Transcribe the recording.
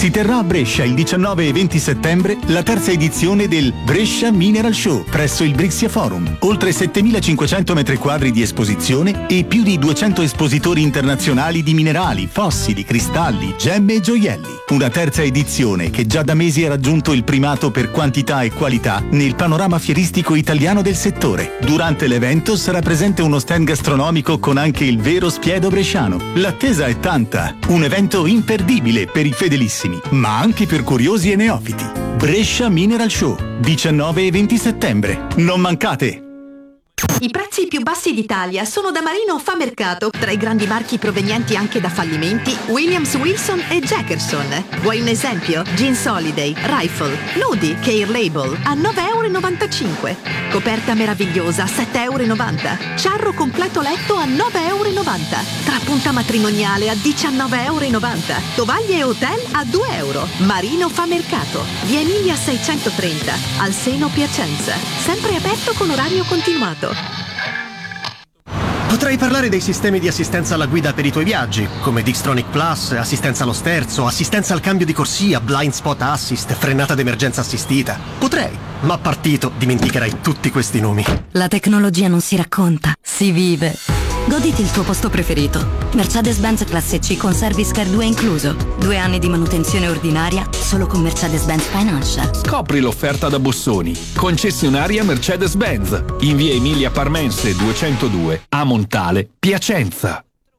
Si terrà a Brescia il 19 e 20 settembre la terza edizione del Brescia Mineral Show presso il Brixia Forum. Oltre 7.500 metri quadri di esposizione e più di 200 espositori internazionali di minerali, fossili, cristalli, gemme e gioielli. Una terza edizione che già da mesi ha raggiunto il primato per quantità e qualità nel panorama fieristico italiano del settore. Durante l'evento sarà presente uno stand gastronomico con anche il vero spiedo bresciano. L'attesa è tanta. Un evento imperdibile per i fedelissimi, ma anche per curiosi e neofiti. Brescia Mineral Show, 19 e 20 settembre. Non mancate! I prezzi più bassi d'Italia sono da Marino Famercato, tra i grandi marchi provenienti anche da fallimenti Williams Wilson e Jackerson. Vuoi un esempio? Jeans Holiday, Rifle, Nudi, Care Label a 9,95 €. Coperta meravigliosa a 7,90 €. Ciarro completo letto a 9,90 €. Trapunta matrimoniale a 19,90 €. Tovaglie e hotel a 2 €. Marino Famercato, via Emilia 630, al Seno Piacenza. Sempre aperto con orario continuato. Potrei parlare dei sistemi di assistenza alla guida per i tuoi viaggi, come Dixtronic Plus, assistenza allo sterzo, assistenza al cambio di corsia, blind spot assist, frenata d'emergenza assistita. Potrei, ma partito dimenticherai tutti questi nomi. La tecnologia non si racconta, si vive. Goditi il tuo posto preferito. Mercedes-Benz Classe C con Service Care 2 incluso. 2 anni di manutenzione ordinaria solo con Mercedes-Benz Financial. Scopri l'offerta da Bossoni. Concessionaria Mercedes-Benz. In via Emilia Parmense 202, a Montale, Piacenza.